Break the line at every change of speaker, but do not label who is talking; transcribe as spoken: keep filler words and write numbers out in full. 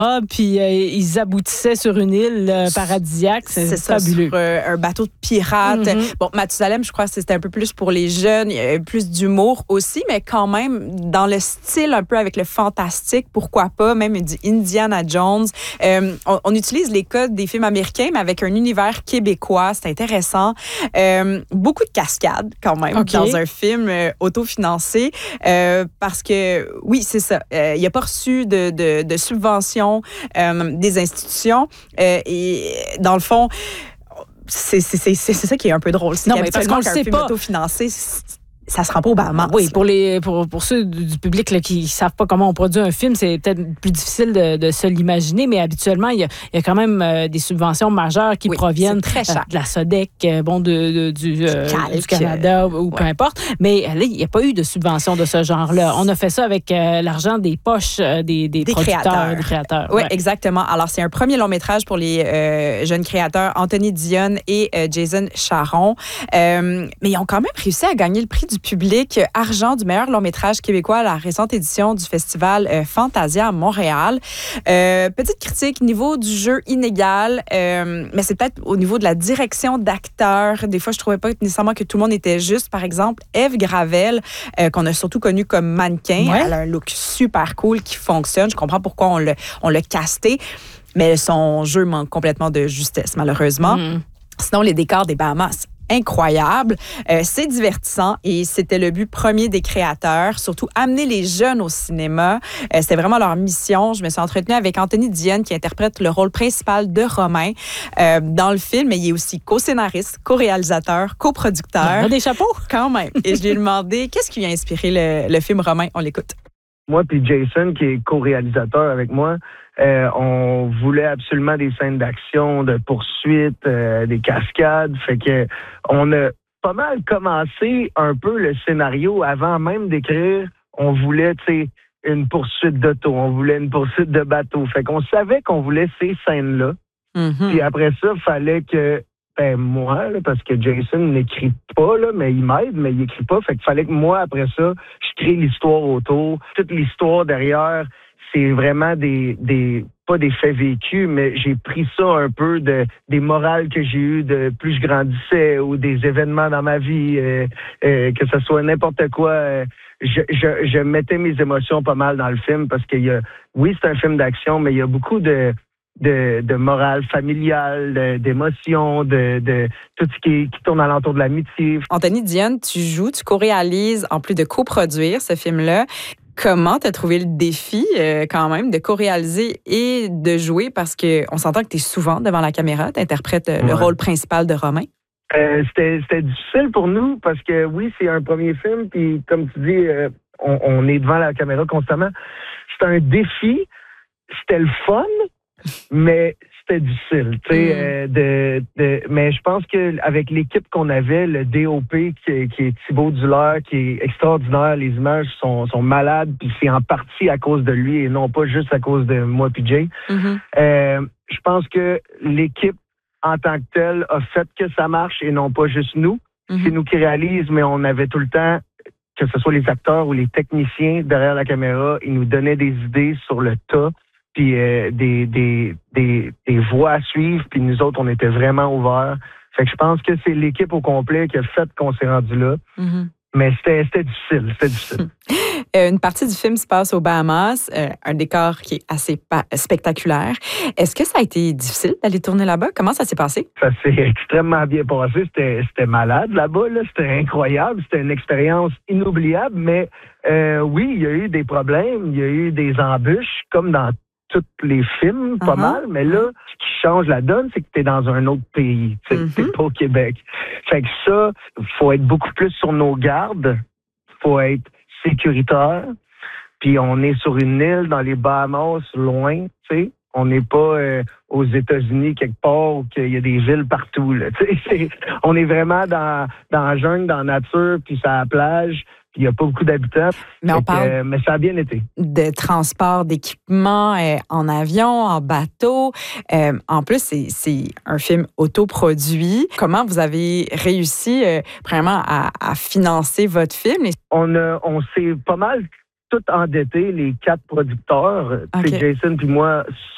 puis euh, ils aboutissaient sur une île euh, paradisiaque. C'est,
c'est ça,
fabuleux.
sur euh, un bateau de pirates. Mm-hmm. Bon, Mathusalem, je crois que c'était un peu plus pour les jeunes, il y avait plus d'humour aussi, mais quand même dans le style un peu avec le fantastique, pourquoi pas, même du Indiana Jones. Euh, on, on utilise les codes des films américains, mais avec un univers québécois, c'est intéressant. Euh, beaucoup de cascades quand même okay. dans un film euh, autofinancé, euh, parce que oui, c'est ça, euh, il n'a pas reçu de, de, de subventions euh, des institutions euh, et dans le fond, c'est, c'est, c'est, c'est ça qui est un peu drôle. C'est
non, mais parce qu'on le sait
film
pas.
Autofinancé, ça se rend pas au Bahamas.
Oui, pour, les, pour, pour ceux du public là, qui ne savent pas comment on produit un film, c'est peut-être plus difficile de, de se l'imaginer, mais habituellement, il y a, il y a quand même euh, des subventions majeures qui
oui,
proviennent
très cher.
Euh, de la SODEC, euh, bon, de, de, du, euh, du Canada ou ouais. peu importe. Mais là, il n'y a pas eu de subvention de ce genre-là. On a fait ça avec euh, l'argent des poches euh, des, des,
des
producteurs,
créateurs.
des créateurs.
Oui,
ouais.
exactement. Alors, c'est un premier long métrage pour les euh, jeunes créateurs Anthony Dionne et euh, Jason Charon. Euh, mais ils ont quand même réussi à gagner le prix du public argent du meilleur long métrage québécois à la récente édition du festival euh, Fantasia à Montréal. Euh, petite critique, niveau du jeu inégal, euh, mais c'est peut-être au niveau de la direction d'acteurs. Des fois, je trouvais pas nécessairement que tout le monde était juste. Par exemple, Ève Gravel, euh, qu'on a surtout connue comme mannequin, ouais. elle a un look super cool qui fonctionne. Je comprends pourquoi on l'a, on l'a casté, mais son jeu manque complètement de justesse, malheureusement. Mm. Sinon, les décors des Bahamas, incroyable. Euh, c'est divertissant et c'était le but premier des créateurs, surtout amener les jeunes au cinéma. Euh, c'était vraiment leur mission. Je me suis entretenue avec Anthony Dionne qui interprète le rôle principal de Romain euh, dans le film, mais il est aussi co-scénariste, co-réalisateur, coproducteur.
Il a des chapeaux!
Quand même. Et je lui ai demandé qu'est-ce qui lui a inspiré le, le film Romain. On l'écoute.
Moi puis Jason, qui est co-réalisateur avec moi, euh, on voulait absolument des scènes d'action, de poursuite, euh, des cascades. Fait que on a pas mal commencé un peu le scénario avant même d'écrire. On voulait, tu sais, une poursuite d'auto, on voulait une poursuite de bateau. Fait qu'on savait qu'on voulait ces scènes-là. Mm-hmm. Puis après ça, il fallait que ben moi, là, parce que Jason n'écrit pas, là, mais il m'aide, mais il écrit pas. Fait qu'il fallait que moi, après ça, je crée l'histoire autour. Toute l'histoire derrière, c'est vraiment des, des pas des faits vécus, mais j'ai pris ça un peu de des morales que j'ai eues de plus je grandissais ou des événements dans ma vie, euh, euh, que ce soit n'importe quoi. Euh, je, je, je mettais mes émotions pas mal dans le film parce que y a, oui, c'est un film d'action, mais il y a beaucoup de De, de morale familiale, de, d'émotions, de, de tout ce qui, qui tourne alentour de l'amitié.
Anthony Dionne, tu joues, tu co-réalises, en plus de coproduire ce film-là. Comment tu as trouvé le défi, euh, quand même, de co-réaliser et de jouer? Parce qu'on s'entend que tu es souvent devant la caméra, tu interprètes euh, ouais. le rôle principal de Romain.
Euh, c'était, c'était difficile pour nous parce que, oui, c'est un premier film, puis comme tu dis, euh, on, on est devant la caméra constamment. C'est un défi, c'était le fun, mais c'était difficile, tu sais, mm. euh, de, de, mais je pense que avec l'équipe qu'on avait, le D O P qui, qui est Thibaut Dulaire, qui est extraordinaire, les images sont, sont malades, puis c'est en partie à cause de lui et non pas juste à cause de moi puis Jay. Mm-hmm. Euh, je pense que l'équipe en tant que telle a fait que ça marche et non pas juste nous. Mm-hmm. C'est nous qui réalisons, mais on avait tout le temps, que ce soit les acteurs ou les techniciens derrière la caméra, ils nous donnaient des idées sur le tas. Puis euh, des, des, des, des voies à suivre, puis nous autres, on était vraiment ouverts. Fait que je pense que c'est l'équipe au complet qui a fait qu'on s'est rendu là. Mm-hmm. Mais c'était, c'était difficile, c'était difficile.
euh, une partie du film se passe aux Bahamas, euh, un décor qui est assez pa- spectaculaire. Est-ce que ça a été difficile d'aller tourner là-bas? Comment ça s'est passé?
Ça s'est extrêmement bien passé. C'était, c'était malade là-bas, là. C'était incroyable. C'était une expérience inoubliable. Mais euh, oui, il y a eu des problèmes, il y a eu des embûches, comme dans tous les films, pas uh-huh. mal, mais là, ce qui change la donne, c'est que t'es dans un autre pays. Tu sais, uh-huh. t'es pas au Québec. Fait que ça, faut être beaucoup plus sur nos gardes, faut être sécuritaire, puis on est sur une île dans les Bahamas, loin, tu sais. On n'est pas euh, aux États-Unis quelque part où il y a des villes partout, là. Tu sais, on est vraiment dans, dans la jungle, dans la nature, puis sur la plage. Il n'y a pas beaucoup d'habitants.
Mais, on parle
que, euh, mais ça a bien été.
De transport d'équipements euh, en avion, en bateau. Euh, en plus, c'est, c'est un film autoproduit. Comment vous avez réussi, euh, vraiment, à, à financer votre film?
On, a, on s'est pas mal tout endettés, les quatre producteurs. Okay. Jason puis moi,